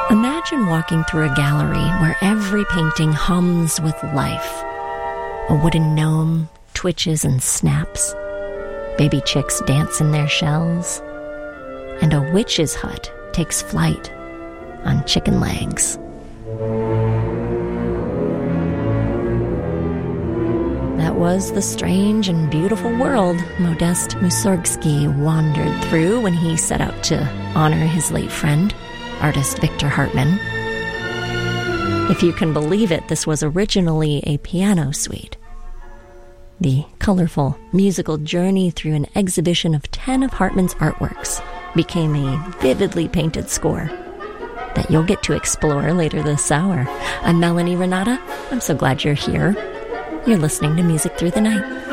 Imagine walking through a gallery where every painting hums with life. A wooden gnome twitches and snaps. Baby chicks dance in their shells. And a witch's hut takes flight on chicken legs. That was the strange and beautiful world Modest Mussorgsky wandered through when he set out to honor his late friend, artist Victor Hartmann. If you can believe it, this was originally a piano suite. The colorful musical journey through an exhibition of 10 of Hartmann's artworks became a vividly painted score that you'll get to explore later this hour. I'm Melanie Renata. I'm so glad you're here. You're listening to Music Through the Night.